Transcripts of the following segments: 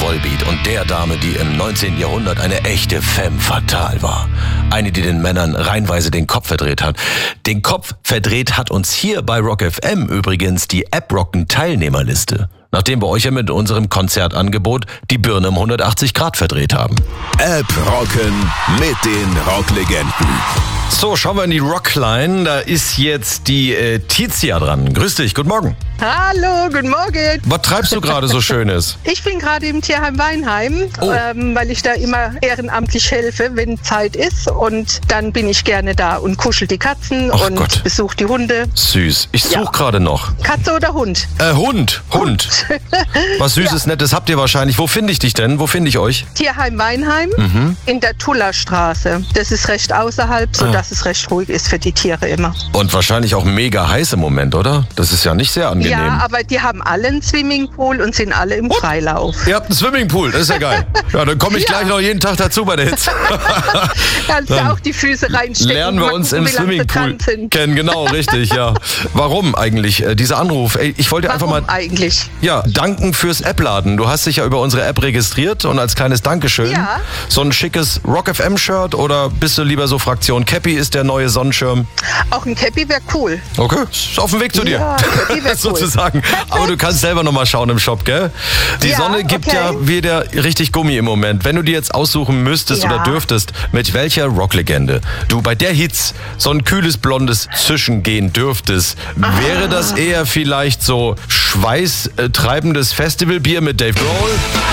Volbeat und der Dame, die im 19. Jahrhundert eine echte femme fatale war. Eine, die den Männern reihenweise den Kopf verdreht hat. Den Kopf verdreht hat uns hier bei Rock FM übrigens die App-Rocken-Teilnehmerliste. Nachdem wir euch ja mit unserem Konzertangebot die Birne um 180 Grad verdreht haben. App-Rocken mit den Rocklegenden. So, schauen wir in die Rockline. Da ist jetzt die Tizia dran. Grüß dich, guten Morgen. Hallo, guten Morgen. Was treibst du gerade so Schönes? Ich bin gerade im Tierheim Weinheim, weil ich da immer ehrenamtlich helfe, wenn Zeit ist. Und dann bin ich gerne da und kuschel die Katzen und besuche die Hunde. Süß. Ich suche gerade noch. Katze oder Hund? Hund. Was Süßes, Nettes habt ihr wahrscheinlich. Wo finde ich dich denn? Wo finde ich euch? Tierheim Weinheim in der Tullerstraße. Das ist recht außerhalb, sodass es recht ruhig ist für die Tiere immer. Und wahrscheinlich auch mega heiß im Moment, oder? Das ist ja nicht sehr angenehm. Ja, aber die haben alle einen Swimmingpool und sind alle im Freilauf. Ihr habt einen Swimmingpool, das ist ja geil. Ja, dann komme ich gleich noch jeden Tag dazu bei der Hitze. Kannst du auch die Füße reinstecken. Lernen wir uns im Swimmingpool kennen, genau, richtig, ja. Warum eigentlich dieser Anruf? Ich wollte einfach mal eigentlich? Ja, danken fürs App-Laden. Du hast dich ja über unsere App registriert und als kleines Dankeschön so ein schickes Rock-FM-Shirt oder bist du lieber so Fraktion Cappy ist der neue Sonnenschirm? Auch ein Cappy wäre cool. Okay, ist auf dem Weg zu dir. Ja, Cappy wäre cool. Sozusagen. Aber du kannst selber nochmal schauen im Shop, gell? Die Sonne gibt ja wieder richtig Gummi im Moment. Wenn du dir jetzt aussuchen müsstest oder dürftest, mit welcher Rocklegende du bei der Hitze so ein kühles, blondes Zischen gehen dürftest, wäre das eher vielleicht so schweißtreibendes Festivalbier mit Dave Grohl?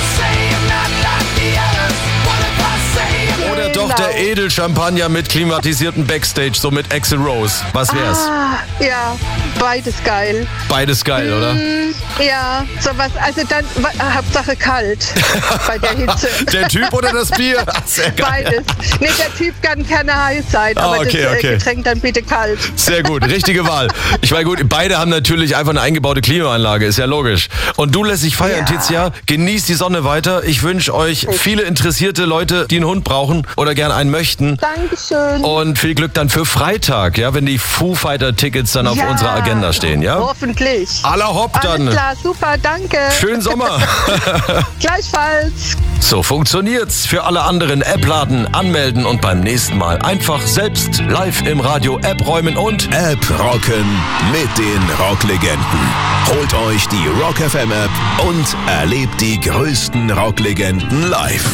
Oder doch der Edelchampagner mit klimatisierten Backstage, so mit Axl Rose? Was wär's? Ja, beides geil. Beides geil, oder? Ja, sowas, also dann Hauptsache kalt bei der Hitze. Der Typ oder das Bier? Sehr geil. Beides. Nee, der Typ kann gerne heiß sein, aber das Getränk dann bitte kalt. Sehr gut, richtige Wahl. Ich meine, gut, beide haben natürlich einfach eine eingebaute Klimaanlage, ist ja logisch. Und du lässt dich feiern, Tizia. Genießt die Sonne weiter. Ich wünsche euch viele interessierte Leute, die einen Hund brauchen oder gerne einen möchten. Dankeschön. Und viel Glück dann für Freitag, ja, wenn die Foo Fighter Tickets dann auf unserer Agenda stehen, ja? Hoffentlich. Aller hopp dann. Alles klar, super, danke. Schönen Sommer. Gleichfalls. So funktioniert's. Für alle anderen App laden, anmelden und beim nächsten Mal einfach selbst live im Radio App räumen und App rocken mit den Rocklegenden. Holt euch die Rock FM App und erlebt die größten Rocklegenden live.